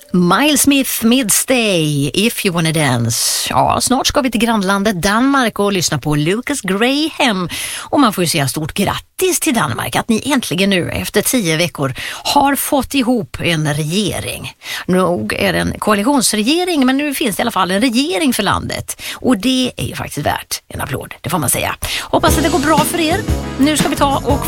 Miles Smith med Stay, If You Wanna Dance. Ja, snart ska vi till grannlandet Danmark och lyssna på Lucas Graham. Och man får ju säga stort grattis till Danmark att ni äntligen nu efter 10 veckor har fått ihop en regering. Nog är det en koalitionsregering, men nu finns det i alla fall en regering för landet. Och det är ju faktiskt värt en applåd, det får man säga. Hoppas att det går bra för er. Nu ska vi ta och